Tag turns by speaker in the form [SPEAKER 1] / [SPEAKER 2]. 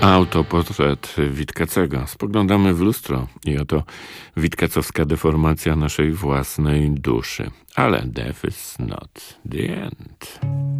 [SPEAKER 1] Autoportret Witkacego. Spoglądamy w lustro i oto witkacowska deformacja naszej własnej duszy. Ale death is not the end.